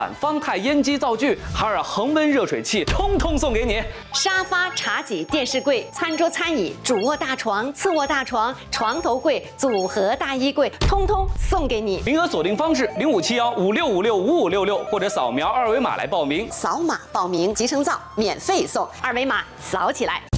方太烟机灶具、海尔恒温热水器，通通送给你。 沙发、茶几、电视柜、餐桌、餐椅、主卧大床、次卧大床、床头柜、组合大衣柜，通通送给你。 名额锁定方式：057156565566，或者扫描二维码来报名。 扫码报名即成灶，免费送，二维码扫起来。